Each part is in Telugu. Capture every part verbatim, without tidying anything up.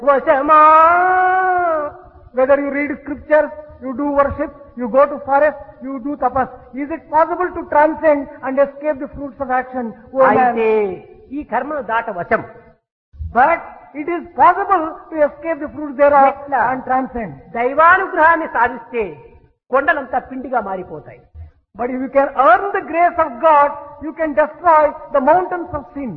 వశమా. Whether you read scriptures, you do worship, you go to forest, you do tapas. Is it possible to transcend and escape the fruits of action? Oh, అయితే man. ఈ కర్మను దాట వశం. But it is possible to escape the fruits thereof ఎట్లా? and transcend. దైవానుగ్రహాన్ని సాధిస్తే కొండలంతా పిండిగా మారిపోతాయి. But if you can earn the grace of God, you can destroy the mountains of sin.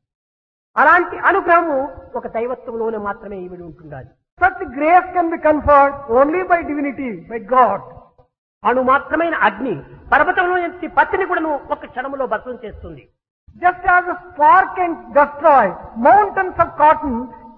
అలాంటి అనుగ్రహము ఒక దైవత్వంలోనే మాత్రమే ఇవిడి ఉంటుండాలి. Such grace can be conferred only by divinity, by God. అణు మాత్రమైన అగ్ని పర్వతంలో నుంచి పత్తిని కూడా ఒక క్షణంలో భస్మం చేస్తుంది. Just as a spark can destroy mountains of cotton,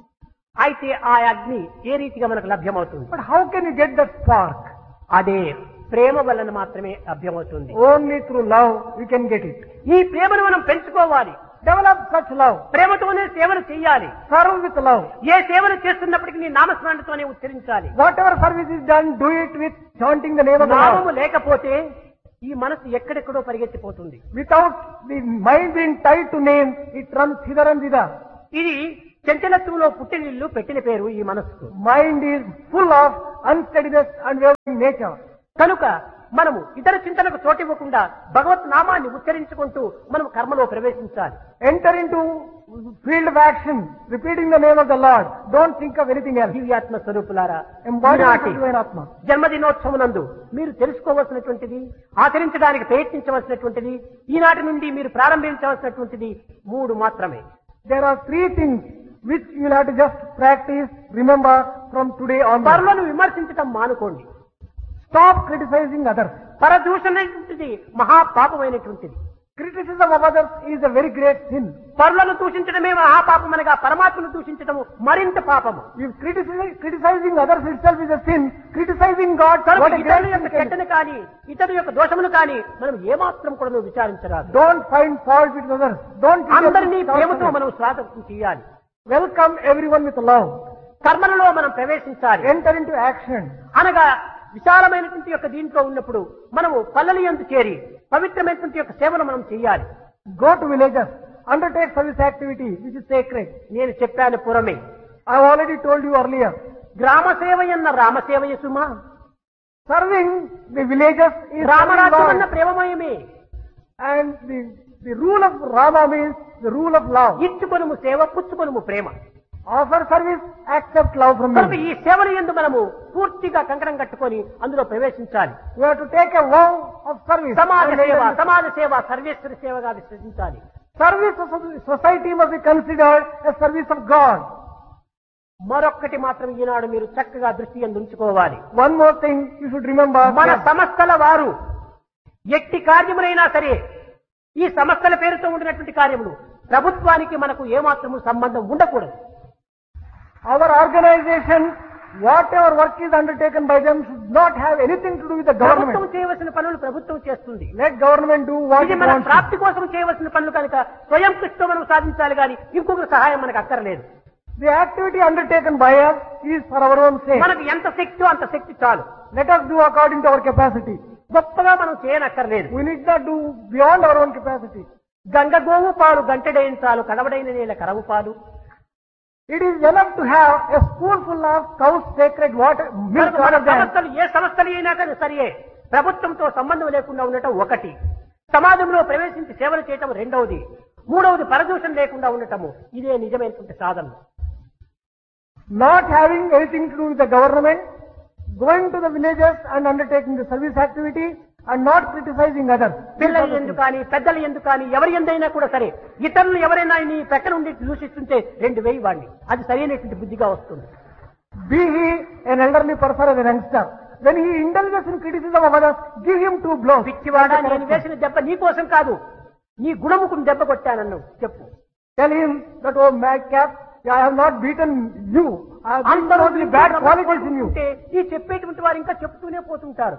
అయితే ఆ అగ్ని ఏ రీతిగా మనకు లభ్యమవుతుంది? but how can you get that spark? అదే ప్రేమ వలన మాత్రమే లభ్యమవుతుంది. Only through love you can get it. ఈ ప్రేమను మనం పెంచుకోవాలి. Develop such love. ప్రేమతోనే సేవలు చేయాలి. Serve with love. ఏ సేవలు చేస్తున్నప్పటికీ నీ నామస్మరణతోనే ఉచ్చరించాలి. Whatever service is done, do it with chanting the name of the నామము Lord. లేకపోతే ఈ మనసు ఎక్కడెక్కడో పరిగెత్తిపోతుంది. Without the mind being tied to name, it runs hither and thither. ఇది చంచలత్వంలో పుట్టినిల్లు పెట్టిన పేరు ఈ మనస్సుకు. Mind is full of unsteadiness and wavering nature. కనుక మనము ఇతర చింతనకు చోటివ్వకుండా భగవత్ నామాన్ని ఉచ్చరించుకుంటూ మనం కర్మలో ప్రవేశించాలి. Enter into field of action, repeating the name of the Lord. Don't think of anything else. దివ్యాత్మ స్వరూపులారా, Embodiment ఈనాటి of divine Atma. జన్మదినోత్సవనందు మీరు తెలుసుకోవలసినటువంటిది, ఆచరించడానికి ప్రయత్నించవలసినటువంటిది, ఈనాటి నుండి మీరు ప్రారంభించవలసినటువంటిది మూడు మాత్రమే. There are three things which you will have to just practice, remember from today onwards. పరులను విమర్శించటం మానుకోండి. Stop criticizing others. పరదూషణటువంటిది మహాపాపమైనటువంటిది. Criticism of others is a very great sin. పరులను దూషించడమే మహాపాపమనగా పరమాత్మను దూషించడము మరింత పాపము. If criticizing, criticizing others itself is a sin, criticizing God, కనుక what a ఇతరుల great యొక్క sin can be. చెడ్డను కానీ ఇతరుల యొక్క దోషమును కానీ మనం ఏమాత్రం కూడా నువ్వు విచారించరాదు. Don't find fault with others. Don't అందరినీ criticize ప్రేమతో others. మనం స్వాగతం చేయాలి. Welcome everyone with love. కర్మలలో మనం ప్రవేశించాలి. Enter into action. అనగా విశాలమైనటువంటి యొక్క దీంట్లో ఉన్నప్పుడు మనము పల్లెల యందు చేరి పవిత్రమైనటువంటి యొక్క సేవను మనం చేయాలి. Go to villages. Undertake service activity which is sacred. నేను చెప్పాను పురమే. I have already told you earlier. గ్రామ సేవ ఎన్న రామసేవయ సుమా. Serving the villages is రామరాజ్యం అన్న serving ప్రేమమయమే. God. And the, the rule of Rama means the rule of love. ఇచ్చుకొనుము సేవ, పుచ్చుకొనుము ప్రేమ. Offer service, accept love from కనుక me. ఈ సేవల యందు మనము పూర్తిగా కంకణం కట్టుకొని అందులో ప్రవేశించాలి. We have to take a vow of service. సమాజ And సేవ, then సమాజ సేవ సర్వేశ్వరి సేవగా విశ్వసించాలి. service of society must be considered a service of God. మరొక్కటి మాత్రం ఈనాడు మీరు చక్కగా దృష్టి యందు ఉంచుకోవాలి. One more thing you should remember. మన సంస్థల వారు ఎట్టి కార్యములైనా సరే ఈ సంస్థల పేరుతో ఉండినటువంటి కార్యములు ప్రభుత్వానికి మనకు ఏమాత్రము సంబంధం ఉండకూడదు. Our organization, whatever work is undertaken by them, should not have anything to do with the ప్రభుత్వం government. చేయవలసిన పనులు ప్రభుత్వం చేస్తుంది. Let government do what ఇది it మన wants. ప్రాప్తి కోసం చేయవలసిన పనులు కనుక స్వయం కృషితో మనం సాధించాలి కానీ ఇంకొక సహాయం మనకు అక్కర్లేదు. The activity undertaken by us is for our own sake. మనకు ఎంత శక్తి అంత శక్తి చాలు. Let us do according to our capacity. గొప్పగా మనం చేయనక్కర్లేదు. We need not do beyond our own capacity. Ganga గోవు పాలు గంటడైన చాలు, కడవడైన నేల కరవు పాలు. It is enough to have a spoonful of cow's sacred water, milk మన out of them. సంస్థలు ఏ సంస్థలు అయినా కానీ సరియే ప్రభుత్వంతో సంబంధం లేకుండా ఉండటం ఒకటి, సమాజంలో ప్రవేశించి సేవలు చేయటం రెండవది, మూడవది పరదూషణ లేకుండా ఉండటము. ఇదే నిజమైనటువంటి సాధన. Not having anything to do with the government, going to the villages and undertaking the service activity and not criticizing others. పిల్లలు ఎందుకు కానీ పెద్దలు ఎందుకు కానీ ఎవరి ఎందైనా కూడా సరే ఇతరులు ఎవరైనా నీ ప్రక్కన ఉండి దూషిస్తుంటే రెండు వేయి వాడిని, అది సరైనటువంటి బుద్ధిగా వస్తుంది. Be he an elderly person or a youngster, when he indulges in criticism of others, give him two blows. పిచ్చివాడా, నేను వేసిన దెబ్బ నీ కోసం కాదు, నీ గుణముకుని దెబ్బ కొట్టానన్ను చెప్పు. Tell him that, oh madcap, I have not beaten you. I have beaten అందరూ only bad qualities in you. ఉంటే ఈ చెప్పేటువంటి వారు ఇంకా చెప్తూనే పోతుంటారు.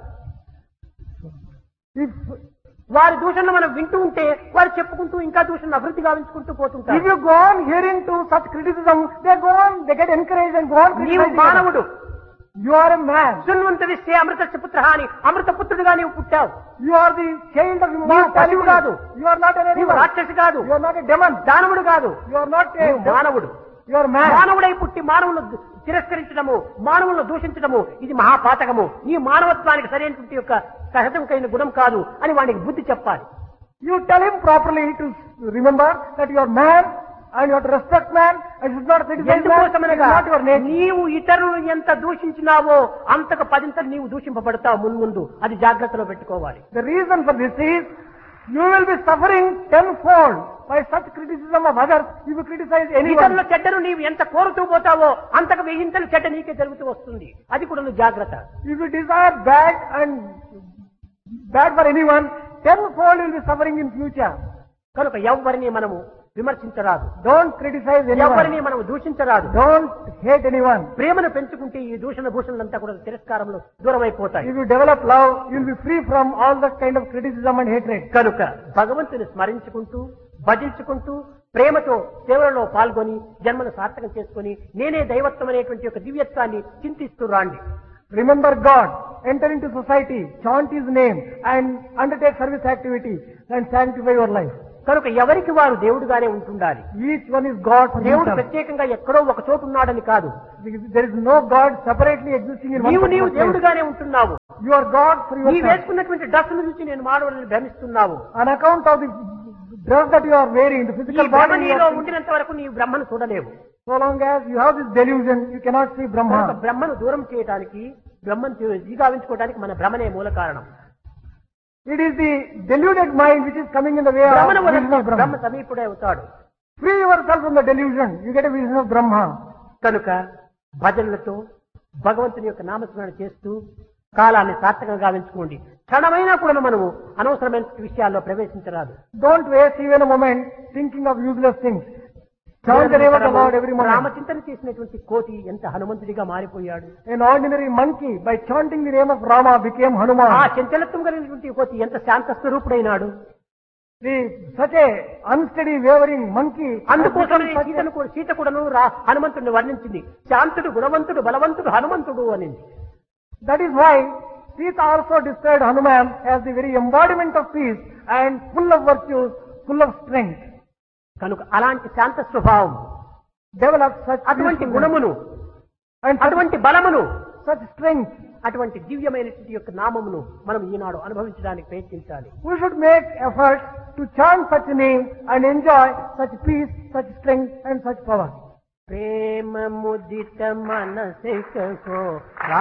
If, వారి దూషణలు మనం వింటూ ఉంటే వారు చెప్పుకుంటూ ఇంకా దూషణ అభివృద్ధి గావించుకుంటూ if పోతుంటారు. you go on hearing to such criticism, they go on, they get encouraged and go on నీవు criticizing others. మానవుడు, You are a man. శృణ్వంత విశ్వే అమృతస్య పుత్రః అని అమృత పుత్రుడిగా నీవు పుట్టావు. You are the child of నీవు immortality. పశువు కాదు, You are not an నీవు animal. రాక్షసి కాదు, You are not a demon. దానవుడు కాదు, You are not a నీవు మానవుడు. You are mad. మానవుడై పుట్టి మానవులను తిరస్కరించడము, మానవులను దూషించడము ఇది మహాపాతకము. నీ మానవత్వానికి సరైనటువంటి యొక్క సహజమైన గుణం కాదు అని వాడికి బుద్ధి చెప్పాలి. You tell him properly to remember that you are man and you have to respect man and should not criticize man. ఎందుకోసమనగా Not your nature. నీవు ఇతరులను ఎంత దూషించినావో అంతకు పదింతలు నీవు దూషింపబడతావు మున్ముందు. అది జాగ్రత్తలో పెట్టుకోవాలి. The reason for this is you will be suffering tenfold by such criticism of others if you criticize anyone. ఇతరుల చెడ్డను నీవు ఎంత కోరుతూ పోతావో అంతకు వెయ్యింతలు చెడ్డ నీకే జరుగుతూ వస్తుంది. అది కూడా నువ్వు జాగ్రత్త. If you desire bad and bad for anyone, tenfold you will be suffering in future. కనుక ఎవరిని మనము విమర్శించరాదు. Don't criticize ఎవరిని anyone. మనము దూషించరాదు. Don't hate anyone. ప్రేమను పెంచుకుంటే ఈ దూషణ భూషణలంతా కూడా తిరస్కారంలో దూరం అయిపోతాయి. If you develop love, you will be free from all that kind of criticism and hatred. కనుక భగవంతుని స్మరించుకుంటూ భజించుకుంటూ ప్రేమతో సేవలలో పాల్గొని జన్మను సార్థకం చేసుకుని నేనే దైవత్వం అనేటువంటి ఒక దివ్యత్వాన్ని చింతిస్తూ రాండి. Remember God, enter into society, chant His name and undertake service activity and sanctify your life. కనుక ఎవరికి వారు దేవుడుగానే ఉంటుండాలి. Each one is God for దేవుడు himself. ప్రత్యేకంగా ఎక్కడో ఒక చోటు ఉన్నాడని కాదు. There is no God separately existing in one నీవు నీవు particular place. దేవుడుగానే ఉంటున్నావు. You are God for నీ yourself. వేసుకున్నటువంటి డ్రెస్సును చూసి నేను మానవులను భ్రమిస్తున్నావు. On account of the dress that you are wearing, the ఈ physical భ్రమ body, you నీలో are- ఉండినంత వరకు నీవు బ్రహ్మను చూడలేవు. so long as you have this delusion, you cannot see కనుక Brahma. బ్రహ్మను దూరం చేయడానికి బ్రహ్మను జీగావించుకోవడానికి మన భ్రమనే మూల కారణం. It is the deluded mind which is coming in the way of భ్రమను vision వదిలితే of బ్రహ్మ Brahma. సమీపుడే అవుతాడు. Free yourself from the delusion, you get a vision of Brahma. కనుక భజనలతో భగవంతుని యొక్క నామస్మరణ చేస్తూ కాలాన్ని సార్థకంగా గావించుకోండి. క్షణమైనా కూడా మనము అనవసరమైన విషయాల్లో ప్రవేశించరాదు. Don't waste even a moment thinking of useless things. Chant the name of the Lord every moment. రామచింతన చేసినటువంటి కోతి ఎంత హనుమంతుడిగా మారిపోయాడు. An ordinary monkey, by chanting the name of Rama, became ఆ Hanuman. చంచలత్వం కలిగినటువంటి కోతి ఎంత శాంత స్వరూపుడైనాడు. The, such a unsteady, wavering monkey. has అందుకోసమే become such సీతను a- కూడా సీత కూడాను రా హనుమంతుడిని వర్ణించింది. శాంతుడు, గుణవంతుడు, బలవంతుడు హనుమంతుడు అనింది. That is why Sita also described Hanuman as the very embodiment of peace and full of virtues, full of strength. కనుక అలాంటి శాంత స్వభావం, Develop such అటువంటి peacefulness గుణమును, and such, అటువంటి బలమును, such strength. అటువంటి దివ్యమైనటువంటి యొక్క నామమును మనం ఈనాడు అనుభవించడానికి ప్రయత్నించాలి. We should make efforts to chant such name and enjoy such peace, such strength and such power. Prema ముదిత మనసికో